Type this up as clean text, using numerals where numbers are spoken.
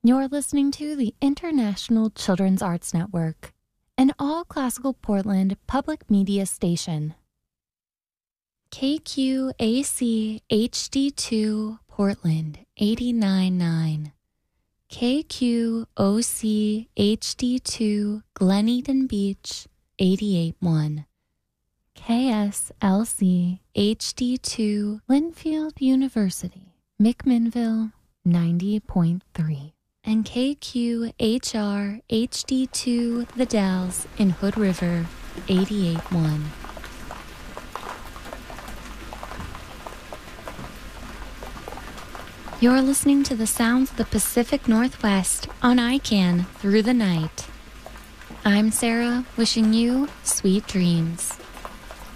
You're listening to the International Children's Arts Network, an all-classical Portland public media station. KQAC HD2 Portland 89.9. KQOC HD2 Glen Eden Beach 88.1. KSLC HD2 Linfield University McMinnville 90.3. And KQHR HD2 The Dalles in Hood River 88.1. You're listening to the sounds of the Pacific Northwest on ICANN through the night. I'm Sarah, wishing you sweet dreams.